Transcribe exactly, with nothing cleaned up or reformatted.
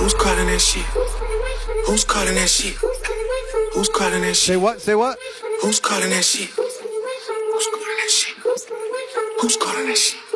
Who's calling that shit? Who's calling that shit? Who's calling that shit? Say what? Say what? Who's calling that shit? Who's calling that shit? Who's calling that shit?